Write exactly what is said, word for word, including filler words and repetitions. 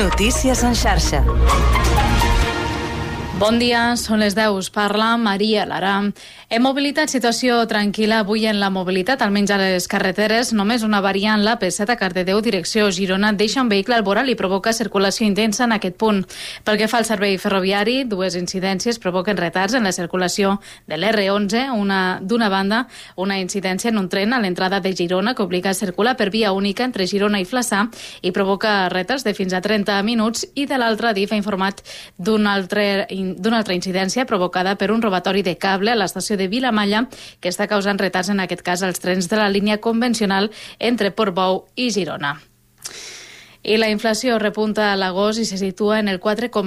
Notícies en xarxa. Bon dia, són les deu. Us parla Maria Lara. En mobilitat, situació tranquil·la avui en la mobilitat, almenys a les carreteres. Només una variant, la P set a Cardedeu, direcció Girona, deixa un vehicle al voral i provoca circulació intensa en aquest punt. Pel que fa al servei ferroviari, dues incidències provoquen retards en la circulació de l'R onze. Una, d'una banda, una incidència en un tren a l'entrada de Girona que obliga a circular per via única entre Girona i Flaçà i provoca retards de fins a trenta minuts, i de l'altra, D I F ha informat d'una altra d'una altra incidència provocada per un robatori de cable a l'estació de Vilamalla que està causant retards, en aquest cas, als trens de la línia convencional entre Portbou i Girona. I la inflació repunta a l'agost i se situa en el quatre coma